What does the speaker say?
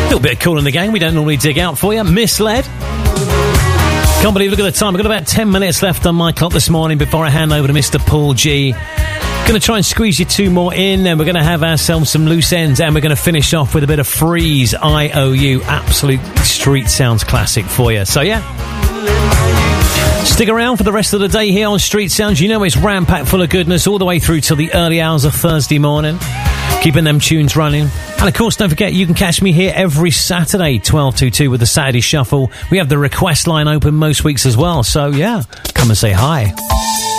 little bit of Cool in the Gang we don't normally dig out for you. Misled. Can't believe, look at the time. I've got about 10 minutes left on my clock this morning before I hand over to Mr. Paul G. Going to try and squeeze you 2 more in, and we're going to have ourselves some loose ends, and we're going to finish off with a bit of Freeze, IOU. Absolute street sounds classic for you. So, yeah. Stick around for the rest of the day here on Street Sounds. You know it's ram-packed full of goodness all the way through till the early hours of Thursday morning. Keeping them tunes running. And of course, don't forget, you can catch me here every Saturday, 12 to 2 with the Saturday Shuffle. We have the request line open most weeks as well. So, yeah, come and say hi.